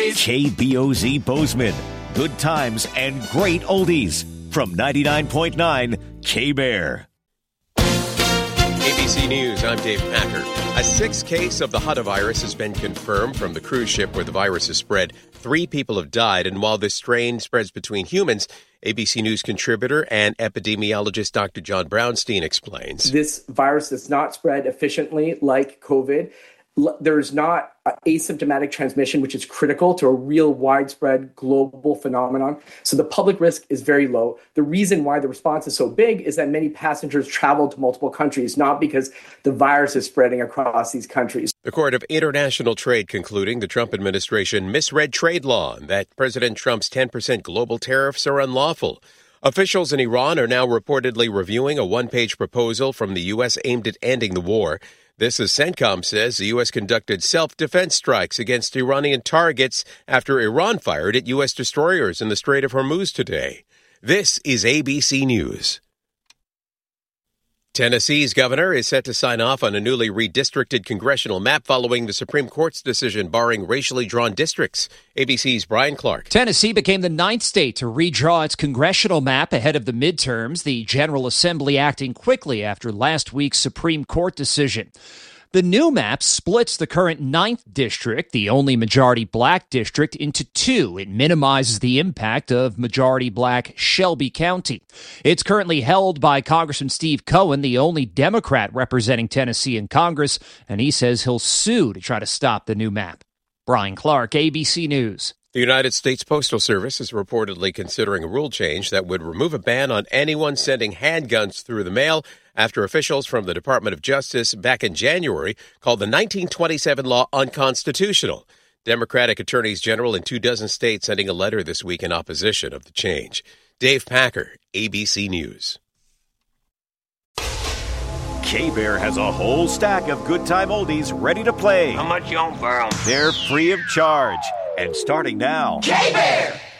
oldies. KBOZ Bozeman. Good times and great oldies. From 99.9 K-Bear. ABC News, I'm Dave Packer. A sixth case of the hantavirus has been confirmed from the cruise ship where the virus is spread. 3 people have died, and while this strain spreads between humans, ABC News contributor and epidemiologist Dr. John Brownstein explains. This virus does not spread efficiently like COVID. There's not asymptomatic transmission, which is critical to a real widespread global phenomenon. So the public risk is very low. The reason why the response is so big is that many passengers travel to multiple countries, not because the virus is spreading across these countries. The Court of International Trade concluding the Trump administration misread trade law and that President Trump's 10% global tariffs are unlawful. Officials in Iran are now reportedly reviewing a one-page proposal from the U.S. aimed at ending the war. This, as CENTCOM says, the U.S. conducted self-defense strikes against Iranian targets after Iran fired at U.S. destroyers in the Strait of Hormuz today. This is ABC News. Tennessee's governor is set to sign off on a newly redistricted congressional map following the Supreme Court's decision barring racially drawn districts. ABC's Brian Clark. Tennessee became the 9th state to redraw its congressional map ahead of the midterms, the General Assembly acting quickly after last week's Supreme Court decision. The new map splits the current 9th district, the only majority black district, into 2. It minimizes the impact of majority black Shelby County. It's currently held by Congressman Steve Cohen, the only Democrat representing Tennessee in Congress, and he says he'll sue to try to stop the new map. Brian Clark, ABC News. The United States Postal Service is reportedly considering a rule change that would remove a ban on anyone sending handguns through the mail after officials from the Department of Justice back in January called the 1927 law unconstitutional. Democratic attorneys general in 24 states sending a letter this week in opposition of the change. Dave Packer, ABC News. K-Bear has a whole stack of good time oldies ready to play. How much you on for 'em? They're free of charge. And starting now, K-Bear!